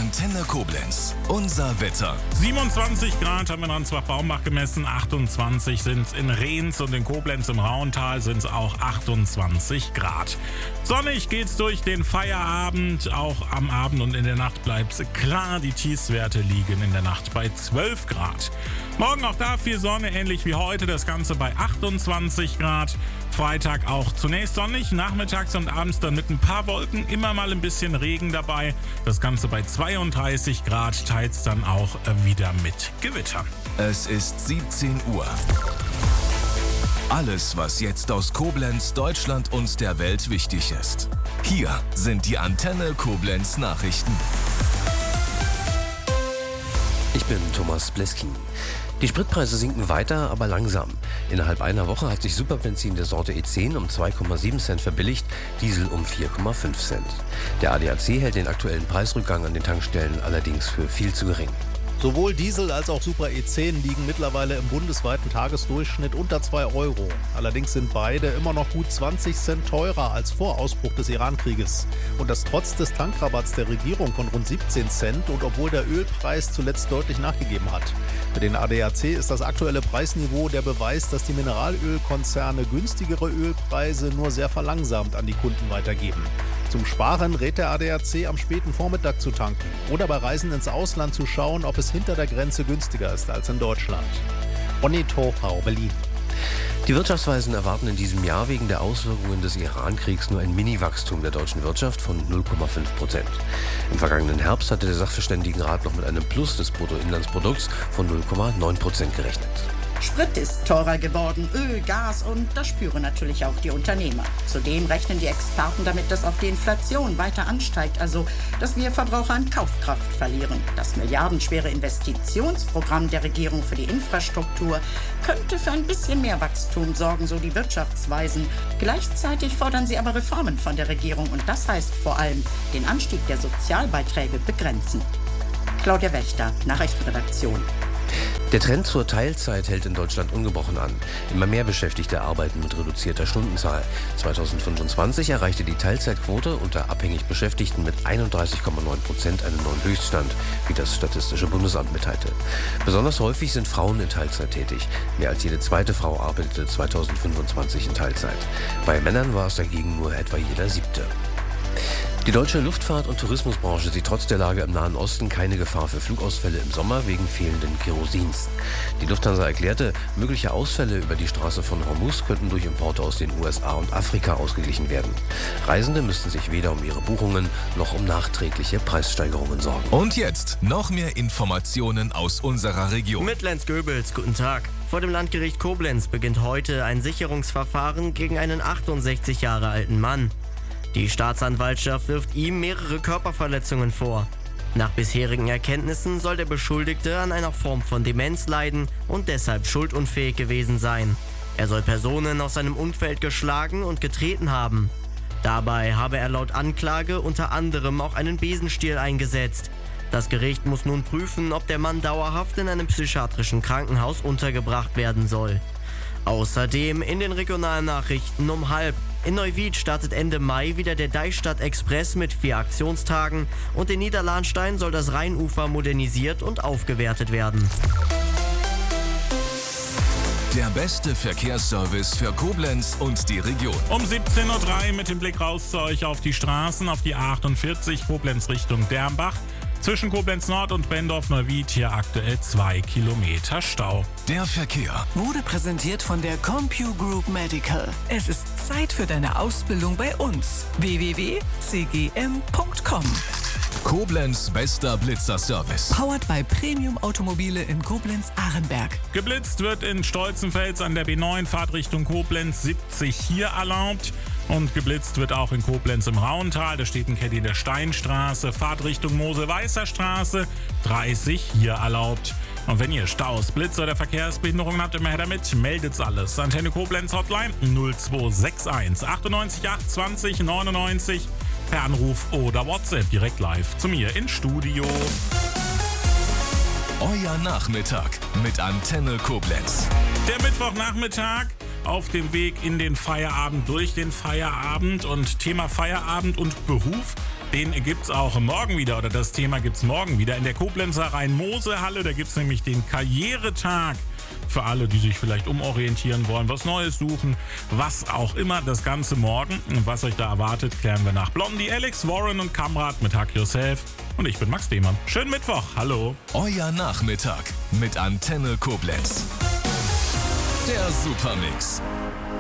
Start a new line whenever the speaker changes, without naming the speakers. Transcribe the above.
Antenne Koblenz, unser Wetter.
27 Grad haben wir in Ransbach-Baumbach gemessen, 28 sind es in Rehns und in Koblenz im Rauental sind es auch 28 Grad. Sonnig geht's durch den Feierabend, auch am Abend und in der Nacht bleibt's klar. Die Tiefstwerte liegen in der Nacht bei 12 Grad. Morgen auch da viel Sonne, ähnlich wie heute, das Ganze bei 28 Grad. Freitag auch zunächst sonnig, nachmittags und abends dann mit ein paar Wolken, immer mal ein bisschen Regen dabei. Das Ganze bei 32 Grad, teils dann auch wieder mit Gewitter.
Es ist 17 Uhr. Alles, was jetzt aus Koblenz, Deutschland und der Welt wichtig ist. Hier sind die Antenne Koblenz Nachrichten.
Ich bin Thomas Bleskin. Die Spritpreise sinken weiter, aber langsam. Innerhalb einer Woche hat sich Superbenzin der Sorte E10 um 2,7 Cent verbilligt, Diesel um 4,5 Cent. Der ADAC hält den aktuellen Preisrückgang an den Tankstellen allerdings für viel zu gering.
Sowohl Diesel als auch Super E10 liegen mittlerweile im bundesweiten Tagesdurchschnitt unter 2 Euro. Allerdings sind beide immer noch gut 20 Cent teurer als vor Ausbruch des Iran-Krieges. Und das trotz des Tankrabatts der Regierung von rund 17 Cent und obwohl der Ölpreis zuletzt deutlich nachgegeben hat. Für den ADAC ist das aktuelle Preisniveau der Beweis, dass die Mineralölkonzerne günstigere Ölpreise nur sehr verlangsamt an die Kunden weitergeben. Zum Sparen rät der ADAC am späten Vormittag zu tanken oder bei Reisen ins Ausland zu schauen, ob es hinter der Grenze günstiger ist als in Deutschland. Ronny Torpau, Berlin.
Die Wirtschaftsweisen erwarten in diesem Jahr wegen der Auswirkungen des Iran-Kriegs nur ein Mini-Wachstum der deutschen Wirtschaft von 0,5%. Im vergangenen Herbst hatte der Sachverständigenrat noch mit einem Plus des Bruttoinlandsprodukts von 0,9% gerechnet.
Sprit ist teurer geworden, Öl, Gas und das spüren natürlich auch die Unternehmer. Zudem rechnen die Experten damit, dass auch die Inflation weiter ansteigt, also dass wir Verbraucher an Kaufkraft verlieren. Das milliardenschwere Investitionsprogramm der Regierung für die Infrastruktur könnte für ein bisschen mehr Wachstum sorgen, so die Wirtschaftsweisen. Gleichzeitig fordern sie aber Reformen von der Regierung und das heißt vor allem den Anstieg der Sozialbeiträge begrenzen. Claudia Wächter, Nachrichtenredaktion.
Der Trend zur Teilzeit hält in Deutschland ungebrochen an. Immer mehr Beschäftigte arbeiten mit reduzierter Stundenzahl. 2025 erreichte die Teilzeitquote unter abhängig Beschäftigten mit 31,9% einen neuen Höchststand, wie das Statistische Bundesamt mitteilte. Besonders häufig sind Frauen in Teilzeit tätig. Mehr als jede zweite Frau arbeitete 2025 in Teilzeit. Bei Männern war es dagegen nur etwa jeder siebte. Die deutsche Luftfahrt- und Tourismusbranche sieht trotz der Lage im Nahen Osten keine Gefahr für Flugausfälle im Sommer wegen fehlenden Kerosins. Die Lufthansa erklärte, mögliche Ausfälle über die Straße von Hormuz könnten durch Importe aus den USA und Afrika ausgeglichen werden. Reisende müssten sich weder um ihre Buchungen noch um nachträgliche Preissteigerungen sorgen.
Und jetzt noch mehr Informationen aus unserer Region.
Mit Lenz Goebels, guten Tag. Vor dem Landgericht Koblenz beginnt heute ein Sicherungsverfahren gegen einen 68 Jahre alten Mann. Die Staatsanwaltschaft wirft ihm mehrere Körperverletzungen vor. Nach bisherigen Erkenntnissen soll der Beschuldigte an einer Form von Demenz leiden und deshalb schuldunfähig gewesen sein. Er soll Personen aus seinem Umfeld geschlagen und getreten haben. Dabei habe er laut Anklage unter anderem auch einen Besenstiel eingesetzt. Das Gericht muss nun prüfen, ob der Mann dauerhaft in einem psychiatrischen Krankenhaus untergebracht werden soll. Außerdem in den regionalen Nachrichten um 12:30. In Neuwied startet Ende Mai wieder der Deichstadt-Express mit 4 Aktionstagen und in Niederlahnstein soll das Rheinufer modernisiert und aufgewertet werden.
Der beste Verkehrsservice für Koblenz und die Region.
Um 17:03 Uhr mit dem Blick raus zu euch auf die Straßen, auf die A48 Koblenz Richtung Dermbach. Zwischen Koblenz Nord und Bendorf-Neuwied hier aktuell 2 Kilometer Stau.
Der Verkehr
wurde präsentiert von der CompuGroup Medical. Es ist Zeit für deine Ausbildung bei uns. www.cgm.com.
Koblenz bester Blitzer-Service.
Powered by Premium Automobile in Koblenz-Arenberg.
Geblitzt wird in Stolzenfels an der B9 Fahrtrichtung Koblenz 70 hier erlaubt. Und geblitzt wird auch in Koblenz im Rauental. Da steht ein Caddy in der Steinstraße. Fahrtrichtung Mosel-Weißer Straße 30 hier erlaubt. Und wenn ihr Staus, Blitz oder Verkehrsbehinderungen habt, immer her damit, meldet's alles. Antenne Koblenz Hotline 0261 98 8 20 99 per Anruf oder WhatsApp direkt live zu mir ins Studio.
Euer Nachmittag mit Antenne Koblenz.
Der Mittwochnachmittag auf dem Weg in den Feierabend, durch den Feierabend und Thema Feierabend und Beruf Den gibt's auch morgen wieder, oder das Thema gibt's morgen wieder in der Koblenzer Rhein-Mosel-Halle. Da gibt's nämlich den Karrieretag für alle, die sich vielleicht umorientieren wollen, was Neues suchen, was auch immer. Das Ganze morgen. Und was euch da erwartet, klären wir nach Blondie, Alex Warren und Kamrat mit Hack Yourself. Und ich bin Max Demann. Schönen Mittwoch. Hallo.
Euer Nachmittag mit Antenne Koblenz. Der Supermix.